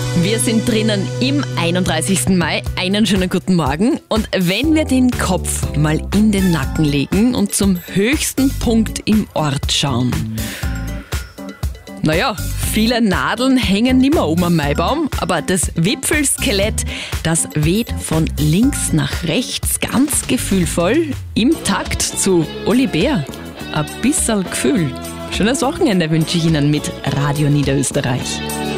Wir sind drinnen im 31. Mai. Einen schönen guten Morgen. Und wenn wir den Kopf mal in den Nacken legen und zum höchsten Punkt im Ort schauen. Naja, viele Nadeln hängen nimmer oben am Maibaum, aber das Wipfelskelett, das weht von links nach rechts ganz gefühlvoll im Takt zu Oli Bär. Ein bisschen Gefühl. Schönes Wochenende wünsche ich Ihnen mit Radio Niederösterreich.